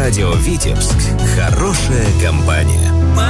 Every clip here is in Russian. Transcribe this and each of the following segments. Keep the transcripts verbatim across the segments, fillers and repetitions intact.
радио «Витебск». Хорошая компания.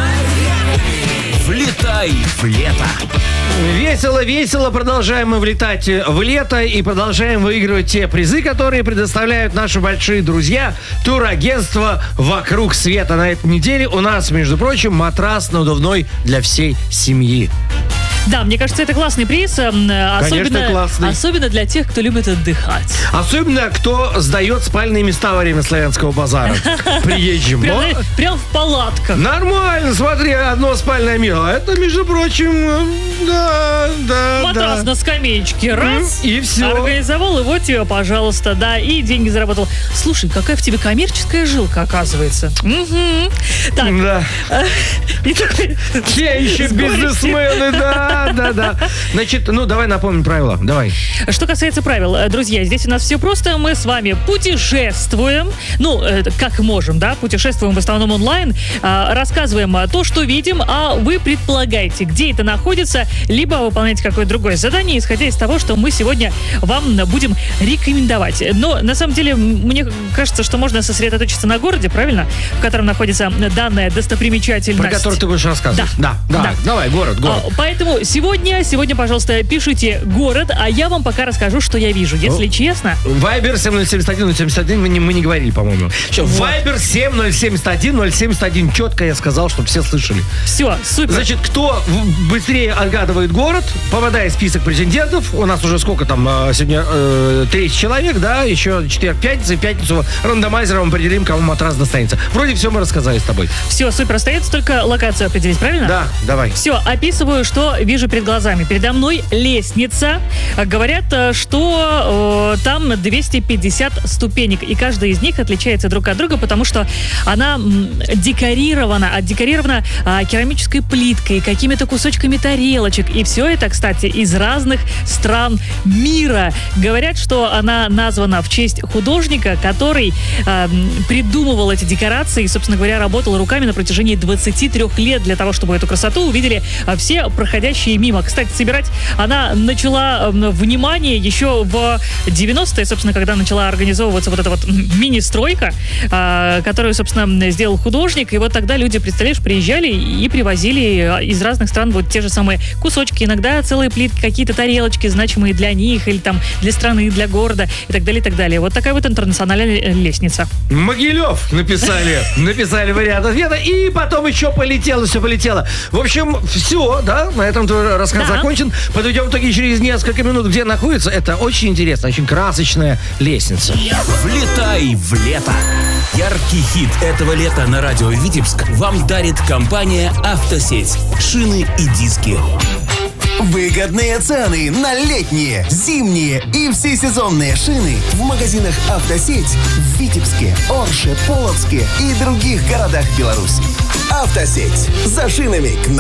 Влетай в лето. Весело-весело продолжаем мы влетать в лето и продолжаем выигрывать те призы, которые предоставляют наши большие друзья турагентства «Вокруг света». На этой неделе у нас, между прочим, матрас надувной для всей семьи. Да, мне кажется, это классный приз. Особенно, Конечно, классный. Особенно для тех, кто любит отдыхать. Особенно, кто сдает спальные места во время славянского базара. Приезжим. Прям, прям в палатках. Нормально, смотри, одно спальное место. А это, между прочим, да, да, Матрас да. на скамеечке. Раз. И все. Организовал, и вот тебе, пожалуйста, да, и деньги заработал. Слушай, какая в тебе коммерческая жилка, оказывается. Угу. Так. Да. Те еще бизнесмены, да. Да, да, да. Значит, ну, давай напомним правила. Давай. Что касается правил, друзья, здесь у нас все просто. Мы с вами путешествуем. Ну, как можем, да? Путешествуем в основном онлайн. Рассказываем то, что видим, а вы предполагаете, где это находится, либо выполняете какое-то другое задание, исходя из того, что мы сегодня вам будем рекомендовать. Но, на самом деле, мне кажется, что можно сосредоточиться на городе, правильно? В котором находится данная достопримечательность. Про который ты будешь рассказывать. Да. Да, да. Да. Давай, город, город. Поэтому сегодня, сегодня, пожалуйста, пишите город, а я вам пока расскажу, что я вижу. Если честно... Вайбер семь ноль семь один ноль семь один, мы не, мы не говорили, по-моему. Вайбер семь ноль семь один ноль семь один. Четко я сказал, чтобы все слышали. Все, супер. Значит, кто быстрее отгадывает город, попадает в список претендентов. У нас уже сколько там сегодня? Э, тридцать человек, да? Еще четверг, пятница. В пятницу рандомайзером определим, кому матрас достанется. Вроде все мы рассказали с тобой. Все, супер. Остается только локацию определить, правильно? Да, давай. Все, описываю, что вижу перед глазами. Передо мной лестница. Говорят, что э, там двести пятьдесят ступенек, и каждая из них отличается друг от друга, потому что она м, декорирована, отдекорирована э, керамической плиткой, какими-то кусочками тарелочек, и все это, кстати, из разных стран мира. Говорят, что она названа в честь художника, который э, придумывал эти декорации и, собственно говоря, работал руками на протяжении двадцати трёх лет для того, чтобы эту красоту увидели все проходящие мимо. Кстати, собирать она начала э, внимание еще в девяностые, собственно, когда начала организовываться вот эта вот мини-стройка, э, которую, собственно, сделал художник. И вот тогда люди, представляешь, приезжали и привозили из разных стран вот те же самые кусочки, иногда целые плитки, какие-то тарелочки, значимые для них, или там для страны, для города, и так далее, и так далее. Вот такая вот интернациональная лестница. Могилев написали. Написали вариант ответа, и потом еще полетело, все полетело. В общем, все, да, на этом твой рассказ Да. закончен. Подойдем итоги через несколько минут, где находится. Это очень интересно, очень красочная лестница. Влетай в лето. Яркий хит этого лета на радио «Витебск» вам дарит компания «Автосеть». Шины и диски. Выгодные цены на летние, зимние и всесезонные шины в магазинах «Автосеть» в Витебске, Орше, Полоцке и других городах Беларуси. «Автосеть» за шинами к